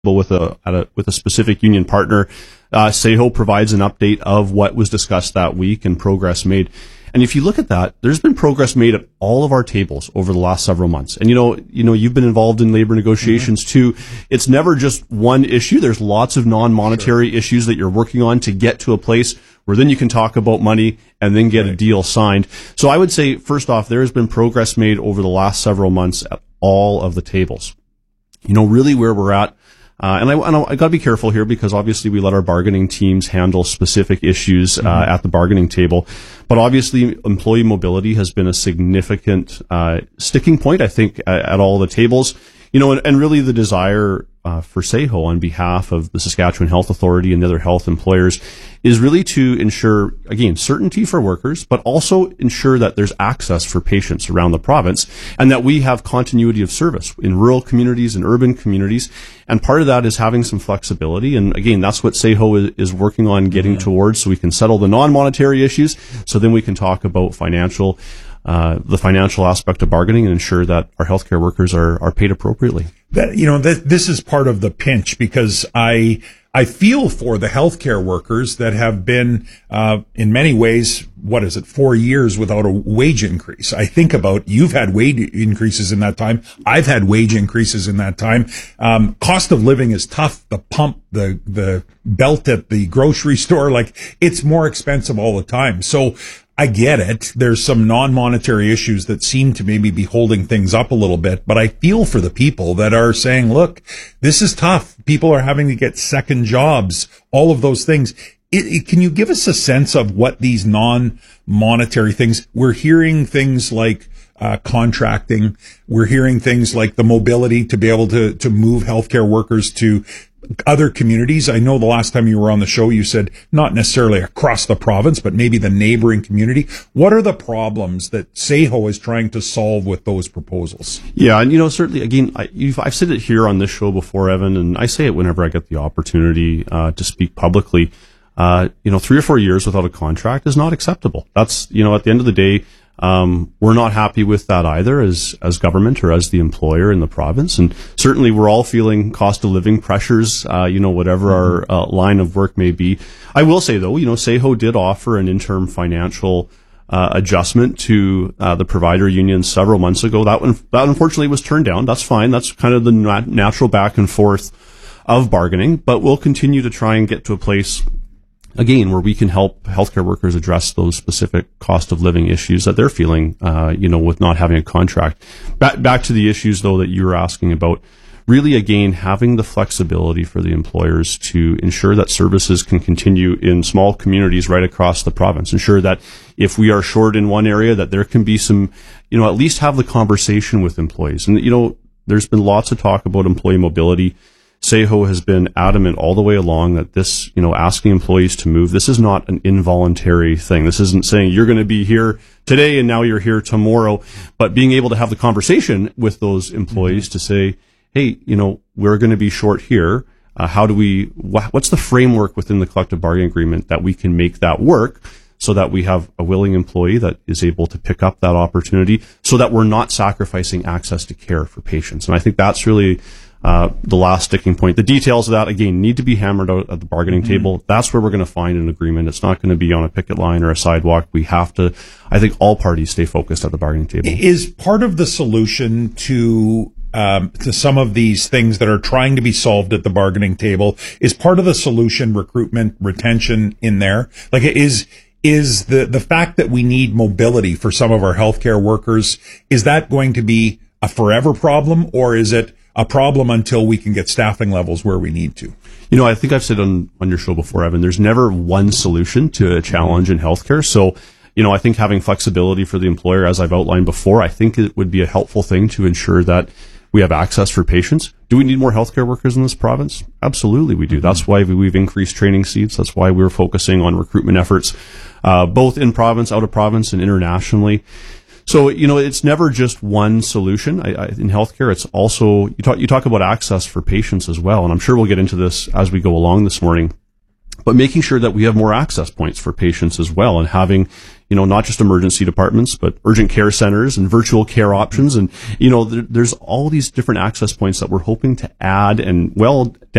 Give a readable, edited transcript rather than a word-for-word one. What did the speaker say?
with a specific union partner. SAHO provides an update of what was discussed that week and progress made. And if you look at that, there's been progress made at all of our tables over the last several months. And you've been involved in labor negotiations too. It's never just one issue. There's lots of non-monetary issues that you're working on to get to a place where then you can talk about money and then get a deal signed. So I would say, first off, there has been progress made over the last several months at all of the tables. Really where we're at. And I got to be careful here because obviously we let our bargaining teams handle specific issues at the bargaining table. But obviously employee mobility has been a significant sticking point, I think, at all the tables. And really the desire for SAHO on behalf of the Saskatchewan Health Authority and the other health employers is really to ensure, again, certainty for workers, but also ensure that there's access for patients around the province and that we have continuity of service in rural communities and urban communities. And part of that is having some flexibility. And again, that's what SAHO is working on getting towards, so we can settle the non-monetary issues. So then we can talk about the financial aspect of bargaining and ensure that our healthcare workers are paid appropriately. This is part of the pinch because I feel for the healthcare workers that have been, in many ways, 4 years without a wage increase. I think about you've had wage increases in that time. I've had wage increases in that time. Cost of living is tough. The pump, the belt at the grocery store, it's more expensive all the time. So I get it. There's some non-monetary issues that seem to maybe be holding things up a little bit, but I feel for the people that are saying, look, this is tough. People are having to get second jobs, all of those things. Can you give us a sense of what these non-monetary things, we're hearing things like contracting, we're hearing things like the mobility to be able to move healthcare workers to other communities. I know the last time you were on the show, you said not necessarily across the province, but maybe the neighboring community. What are the problems that SAHO is trying to solve with those proposals? Yeah, and certainly, again, I've said it here on this show before, Evan, and I say it whenever I get the opportunity to speak publicly. 3 or 4 years without a contract is not acceptable. That's, at the end of the day, we're not happy with that either as government or as the employer in the province. And certainly we're all feeling cost of living pressures, whatever our line of work may be. I will say though, SAHO did offer an interim financial adjustment to the provider union several months ago. That unfortunately was turned down. That's fine. That's kind of the natural back and forth of bargaining, but we'll continue to try and get to a place again, where we can help healthcare workers address those specific cost of living issues that they're feeling, with not having a contract. Back to the issues, though, that you were asking about, really, again, having the flexibility for the employers to ensure that services can continue in small communities right across the province. Ensure that if we are short in one area, that there can be some, at least have the conversation with employees. And, there's been lots of talk about employee mobility. SAHO has been adamant all the way along that this, asking employees to move, this is not an involuntary thing. This isn't saying you're going to be here today and now you're here tomorrow, but being able to have the conversation with those employees to say, hey, we're going to be short here. What's the framework within the collective bargaining agreement that we can make that work so that we have a willing employee that is able to pick up that opportunity so that we're not sacrificing access to care for patients. And I think that's really the last sticking point. The details of that, again, need to be hammered out at the bargaining table. That's where we're going to find an agreement. It's not going to be on a picket line or a sidewalk. We have to, I think all parties stay focused at the bargaining table. Is part of the solution to some of these things that are trying to be solved at the bargaining table, is part of the solution recruitment, retention in there? Is the fact that we need mobility for some of our healthcare workers, is that going to be a forever problem, or is it a problem until we can get staffing levels where we need to? I think I've said on your show before, Evan, there's never one solution to a challenge in healthcare. So, I think having flexibility for the employer, as I've outlined before, I think it would be a helpful thing to ensure that we have access for patients. Do we need more healthcare workers in this province? Absolutely we do. That's why we've increased training seats. That's why we're focusing on recruitment efforts, both in province, out of province, and internationally. So, it's never just one solution. In healthcare, it's also, you talk about access for patients as well. And I'm sure we'll get into this as we go along this morning. but making sure that we have more access points for patients as well, and having, not just emergency departments, but urgent care centers and virtual care options. And, there's all these different access points that we're hoping to add and